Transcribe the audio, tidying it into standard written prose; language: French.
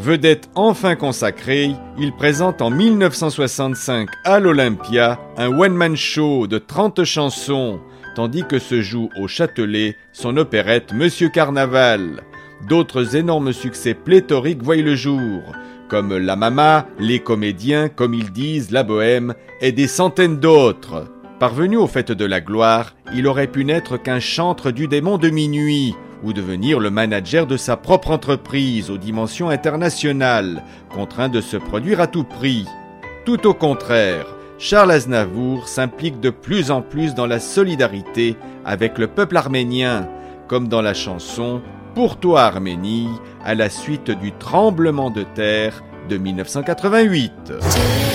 Vedette enfin consacrée, il présente en 1965 à l'Olympia un one-man show de 30 chansons, tandis que se joue au Châtelet son opérette Monsieur Carnaval. D'autres énormes succès pléthoriques voient le jour, comme La Mama, Les Comédiens, Comme ils disent, La Bohème et des centaines d'autres. Parvenu au fait de la gloire, il aurait pu n'être qu'un chantre du démon de minuit, ou devenir le manager de sa propre entreprise aux dimensions internationales, contraint de se produire à tout prix. Tout au contraire, Charles Aznavour s'implique de plus en plus dans la solidarité avec le peuple arménien, comme dans la chanson « Pour toi Arménie » à la suite du tremblement de terre de 1988.